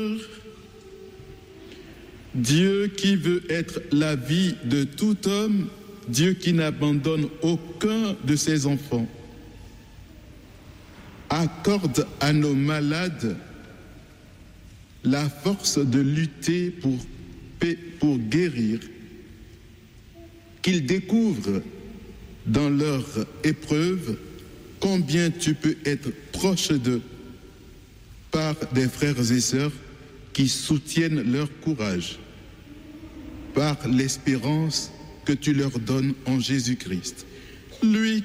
Dieu qui veut être la vie de tout homme, Dieu qui n'abandonne aucun de ses enfants, accorde à nos malades la force de lutter pour guérir, qu'ils découvrent dans leur épreuve combien tu peux être proche d'eux par des frères et sœurs qui soutiennent leur courage, par l'espérance que tu leur donnes en Jésus-Christ. Lui